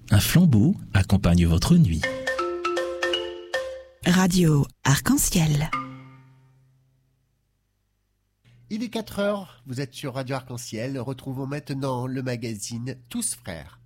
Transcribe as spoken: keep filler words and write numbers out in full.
Un flambeau accompagne votre nuit. Radio Arc-en-Ciel. Il est quatre heures, vous êtes sur Radio Arc-en-Ciel. Retrouvons maintenant le magazine Tous Frères.